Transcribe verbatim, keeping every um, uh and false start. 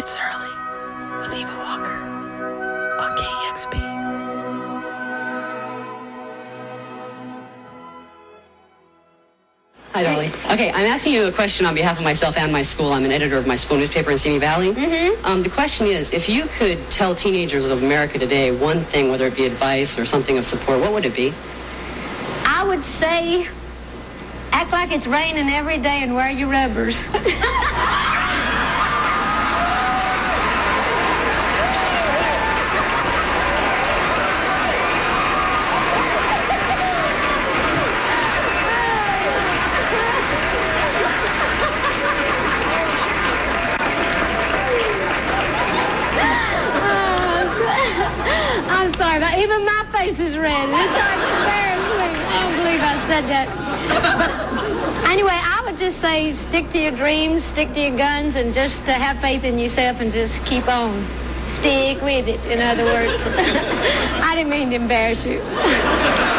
It's Early with Eva Walker on K E X P. Hi, Dolly. Okay, I'm asking you a question on behalf of myself and my school. I'm an editor of my school newspaper in Simi Valley. Mm-hmm. Um, the question is, if you could tell teenagers of America today one thing, whether it be advice or something of support, what would it be? I would say, act like it's raining every day and wear your rubbers. I'm sorry, but even my face is red. It's like embarrassing. I don't believe I said that. But anyway, I would just say stick to your dreams, stick to your guns, and just uh, have faith in yourself and just keep on. Stick with it, in other words. I didn't mean to embarrass you.